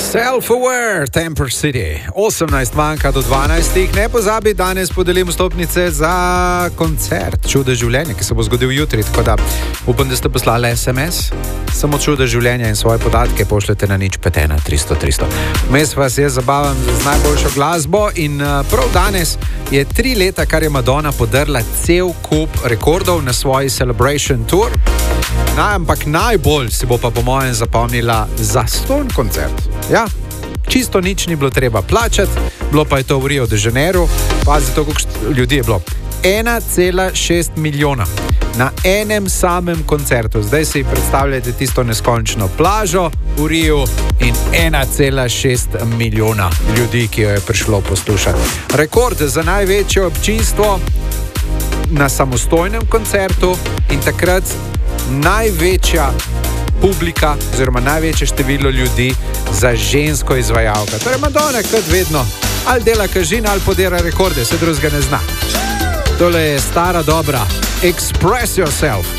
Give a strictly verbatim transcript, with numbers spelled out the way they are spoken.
Self-aware, Temper City. osemnajst manjka do dvanajstih. Ne pozabi, danes podelim stopnice za koncert Čuda življenja, ki se bo zgodil jutri. Tako da upam, da ste poslali es em es. Samo Čuda življenja in svoje podatke pošljete na nič pet ena tristo tristo. Vmes vas je zabavam z najboljšo glasbo in prav danes je tri leta, kar je Madonna podrla cel kup rekordov na svoji Celebration Tour. Na, ampak najbolj si bo pa po mojem zapomnila zastonj koncert. Ja, čisto nič ni bilo treba plačati, bilo pa je to v Rio de Janeiro. Pazi to, koliko ljudi je bilo. ena cela šest milijona na enem samem koncertu. Zdaj si predstavljate tisto neskončno plažo v Riu in ena cela šest milijona ljudi, ki jo je prišlo poslušati. Rekord za največje občinstvo na samostojnem koncertu in takrat največja publika oziroma največje število ljudi za žensko izvajalko. Torej Madonna, kot vedno, ali dela kažin, ali podira rekorde, se drugega ne zna. Tole je stara dobra Express Yourself.